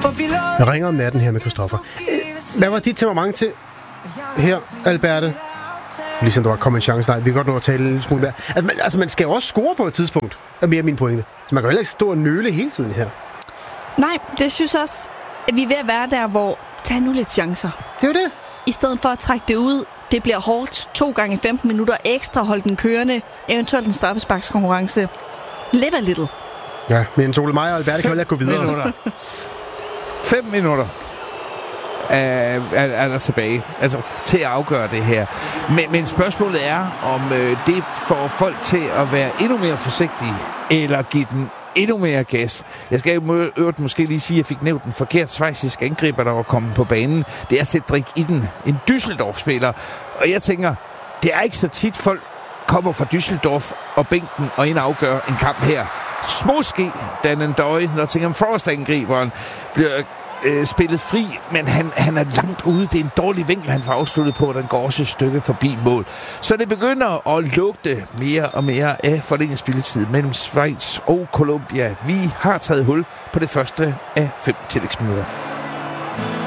Jeg ringer om natten her med Christoffer. Hvad var dit temperament til her, Alberte? Ligesom der var kommet en chance. Nej, vi kan godt nå at tale en lille smule der. Man skal jo også score på et tidspunkt. Er mere min pointe. Så man kan jo heller ikke stå og nøle hele tiden her. Nej, det synes også, at vi er ved at være der, hvor tag nu lidt chancer. Det er jo det. I stedet for at trække det ud, det bliver hårdt. 2 gange 15 minutter ekstra, hold den kørende. Eventuelt en straffesparkskonkurrence. Live a little. Ja, men Ole Meyer og Alberte kan jo ikke gå videre. 5 minutter er der tilbage, altså til at afgøre det her. Men spørgsmålet er, om det får folk til at være endnu mere forsigtige, eller give den endnu mere gas. Jeg skal jo måske lige sige, at jeg fik nævnt en forkert schweizisk angriber, der var kommet på banen. Det er Cedric Itten, en Düsseldorf-spiller. Og jeg tænker, det er ikke så tit folk kommer fra Düsseldorf og bænken og ind og afgør en kamp her. Måske Dan Døje, når Tingham Forrest-angriberen bliver spillet fri, men han er langt ude. Det er en dårlig vinkel, han får afsluttet på, og den går også et stykke forbi mål. Så det begynder at lugte mere og mere af forlænget spilletid mellem Schweiz og Colombia. Vi har taget hul på det første af 5 tillægsminutter.